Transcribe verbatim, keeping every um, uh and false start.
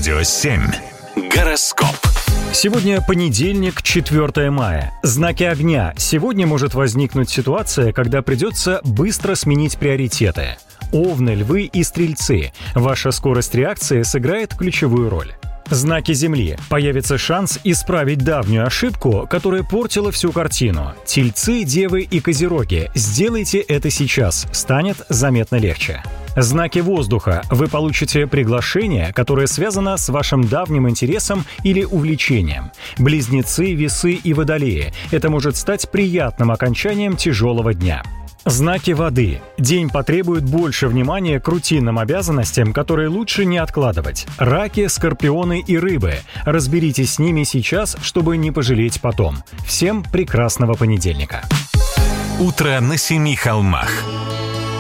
Радио семь. Гороскоп. Сегодня понедельник, четвёртое мая. Знаки огня. Сегодня может возникнуть ситуация, когда придется быстро сменить приоритеты. Овны, львы и стрельцы. Ваша скорость реакции сыграет ключевую роль. Знаки Земли. Появится шанс исправить давнюю ошибку, которая портила всю картину. Тельцы, девы и козероги. Сделайте это сейчас, станет заметно легче. Знаки воздуха. Вы получите приглашение, которое связано с вашим давним интересом или увлечением. Близнецы, весы и водолеи. Это может стать приятным окончанием тяжелого дня. Знаки воды. День потребует больше внимания к рутинным обязанностям, которые лучше не откладывать. Раки, скорпионы и рыбы. Разберитесь с ними сейчас, чтобы не пожалеть потом. Всем прекрасного понедельника. Утро на семи холмах.